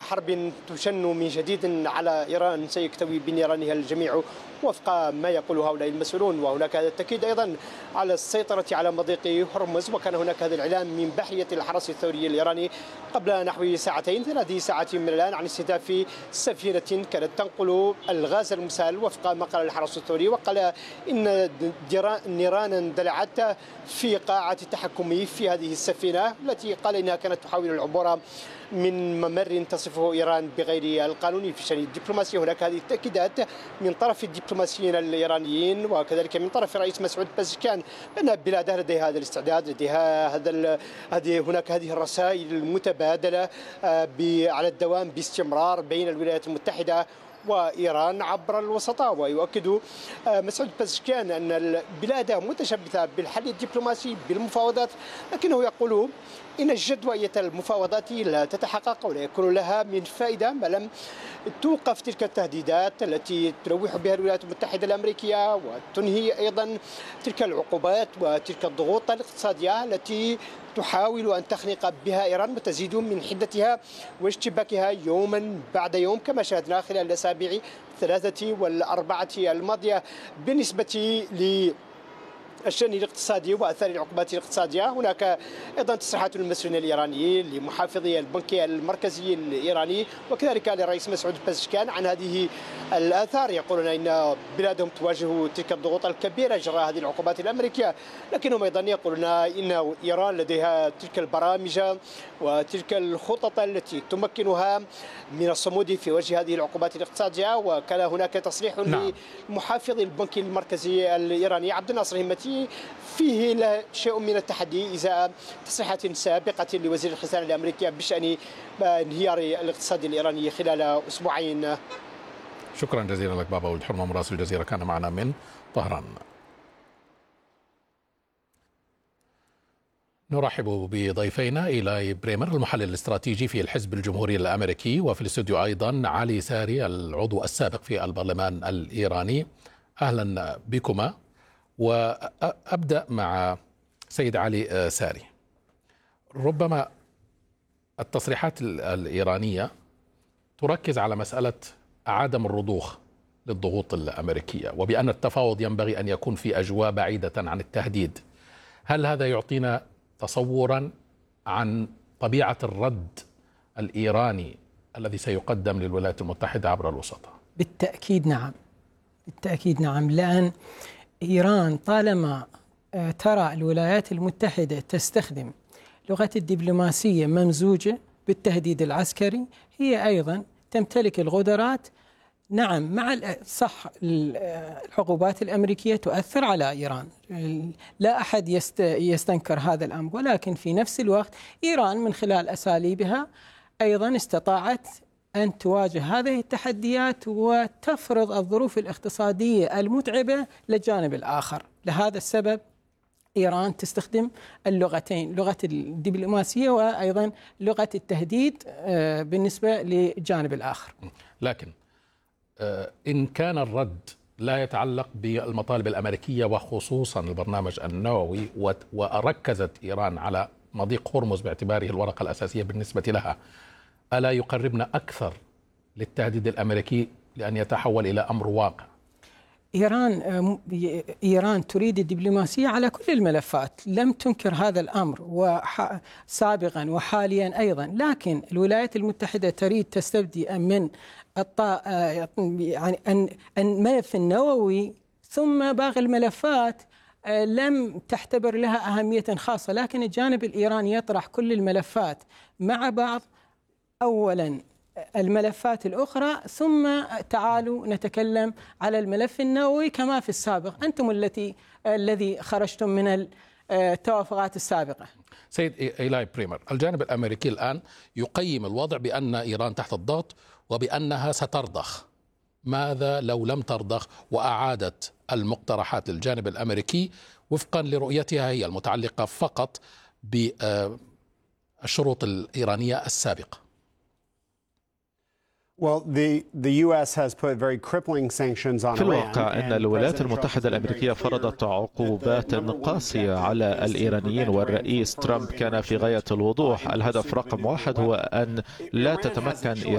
حرب تشن من جديد على إيران سيكتوي بنيرانها الجميع وفق ما يقول هؤلاء المسؤولون. وهناك هذا التأكيد أيضا على السيطرة على مضيق هرمز، وكان هناك هذا الإعلان من بحرية الحرس الثوري الإيراني قبل نحو ساعتين 3 ساعات من الآن عن استهداف سفينة كانت تنقل الغاز المسال وفق ما قال الحرس الثوري، وقال إن نيران اندلعت في قاعة التحكم في هذه السفينة التي قال إنها كانت تحاول العبور من ممر تصفه إيران بغير القانوني. في شأن الدبلوماسية هناك هذه التأكيدات من طرف الدبلوماسيين الإيرانيين وكذلك من طرف الرئيس مسعود بزشكيان بأن بلاده لديها هذا الاستعداد، لديها هناك هذه الرسائل المتبادلة على الدوام باستمرار بين الولايات المتحدة وإيران عبر الوسطاء. ويؤكد مسعود بزشكيان أن البلاد متشبثة بالحل الدبلوماسي بالمفاوضات، لكنه يقول إن الجدوى المفاوضات لا تتحقق ولا يكون لها من فائدة ما لم توقف تلك التهديدات التي تلوح بها الولايات المتحدة الأمريكية وتنهي أيضا تلك العقوبات وتلك الضغوط الاقتصادية التي تحاول أن تخنق بها إيران وتزيد من حدتها واشتباكها يوما بعد يوم كما شاهدنا خلال الأسابيع 3 و4 الماضية. بالنسبة الشأن الاقتصادي وأثار العقوبات الاقتصادية هناك أيضا تصريحات المسؤولين الإيرانيين لمحافظي البنك المركزي الإيراني وكذلك للرئيس مسعود بزشكيان عن هذه الآثار. يقولون إن بلادهم تواجه تلك الضغوط الكبيرة جراء هذه العقوبات الأمريكية، لكنهم أيضا يقولون إن إيران لديها تلك البرامج وتلك الخطط التي تمكنها من الصمود في وجه هذه العقوبات الاقتصادية. وكان هناك تصريح لمحافظ البنك المركزي الإيراني عبد الناصر همتي فيه شيء من التحدي إزاء تصريحات سابقة لوزير الخزانة الأمريكية بشأن انهيار الاقتصاد الإيراني خلال أسبوعين. شكرا جزيلا لك بابا ولد حرمة، مراسل الجزيرة كان معنا من طهران. نرحب بضيفينا إيلاي بريمر المحلل الاستراتيجي في الحزب الجمهوري الأمريكي، وفي الاستوديو أيضا علي ساري العضو السابق في البرلمان الإيراني. أهلا بكما. وأبدأ مع سيد علي ساري. ربما التصريحات الإيرانية تركز على مسألة عدم الرضوخ للضغوط الأمريكية وبأن التفاوض ينبغي أن يكون في أجواء بعيدة عن التهديد. هل هذا يعطينا تصورا عن طبيعة الرد الإيراني الذي سيقدم للولايات المتحدة عبر الوسطاء؟ بالتأكيد نعم، بالتأكيد نعم، لأن إيران طالما ترى الولايات المتحدة تستخدم لغة الدبلوماسية ممزوجة بالتهديد العسكري، هي أيضا تمتلك القدرات. نعم، مع صح العقوبات الأمريكية تؤثر على إيران، لا أحد يستنكر هذا الأمر، ولكن في نفس الوقت إيران من خلال أساليبها أيضا استطاعت أن تواجه هذه التحديات وتفرض الظروف الاقتصادية المتعبة للجانب الآخر. لهذا السبب إيران تستخدم اللغتين، لغة الدبلوماسية وأيضا لغة التهديد بالنسبة للجانب الآخر. لكن إن كان الرد لا يتعلق بالمطالب الأمريكية وخصوصا البرنامج النووي، وركزت إيران على مضيق هرمز باعتباره الورقة الأساسية بالنسبة لها، ألا يقربنا أكثر للتهديد الأمريكي لأن يتحول إلى أمر واقع؟ إيران تريد الدبلوماسية على كل الملفات، لم تنكر هذا الأمر سابقا وحاليا أيضا، لكن الولايات المتحدة تريد تستبدي من يعني الملف النووي ثم باقي الملفات لم تعتبر لها أهمية خاصة. لكن الجانب الإيراني يطرح كل الملفات مع بعض، أولا الملفات الأخرى ثم تعالوا نتكلم على الملف النووي كما في السابق. أنتم الذي خرجتم من التوافقات السابقة. سيد إيلاي بريمر، الجانب الأمريكي الآن يقيم الوضع بأن إيران تحت الضغط وبأنها سترضخ. ماذا لو لم ترضخ وأعادت المقترحات للجانب الأمريكي وفقا لرؤيتها هي المتعلقة فقط بالشروط الإيرانية السابقة؟ في الواقع أن الولايات المتحدة الأمريكية فرضت عقوبات قاسية على الإيرانيين، والرئيس ترامب كان في غاية الوضوح. الهدف رقم 1 هو أن لا تتمكن إيران